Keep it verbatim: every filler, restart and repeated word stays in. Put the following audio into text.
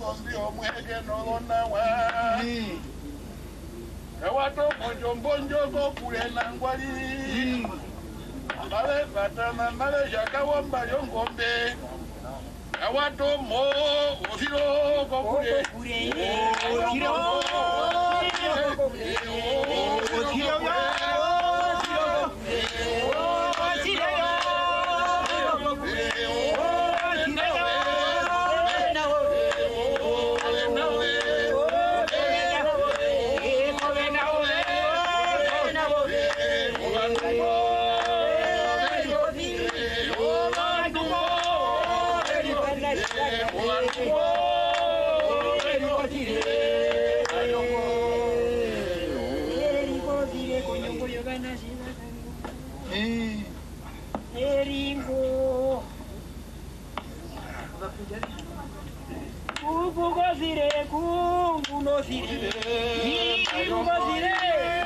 zombi omwege nolona wa Ewato bonjo bonjo go kule nangwali Male batama male jakawamba yongombe Ewato mo ofiro go kule Ofiro Ofiro Eringo Kuku gozire, kuku no sire, kuku gozire.